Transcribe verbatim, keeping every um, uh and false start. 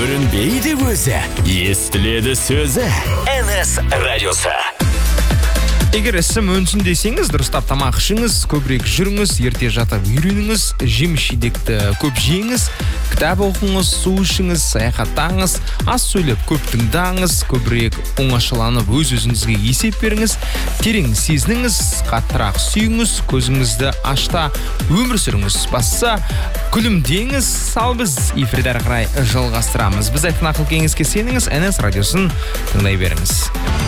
көрінбейді өзі, естіледі сөзі. эн эс радиосы. Егер ісім өнсін десеңіз, дұрыстап тамақ ішіңіз, көбірек жүріңіз, ерте жатып үйреніңіз, жеміс-жидекті көп жеңіз, кітап оқыңыз, су ішіңіз, саяхаттаңыз, аз сөйлеп көп тыңдаңыз, көбірек оңашаланып өз-өзіңізге есеп беріңіз, терең сезініңіз, қаттырақ сүйіңіз, көзіңізді ашта өмір сүріңіз. Басса күлімдеңіз, сал біз эфирді әрі қарай жалғастырамыз. Біз айтқан ақыл кеңеске сеніңіз, эн эс радиосын тыңдай беріңіз.